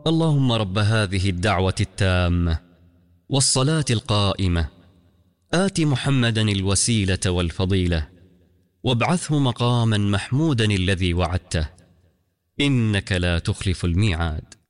اللهم رب هذه الدعوة التامة والصلاة القائمة آت محمدا الوسيلة والفضيلة وابعثه مقاما محمودا الذي وعدته إنك لا تخلف الميعاد.